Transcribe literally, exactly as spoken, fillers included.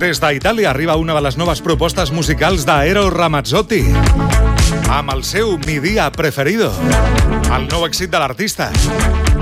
Des d'Itàlia arriba una de les noves propostes musicals d'Aero Ramazzotti, amb el seu Mi Dia Preferido, el nou èxit de l'artista.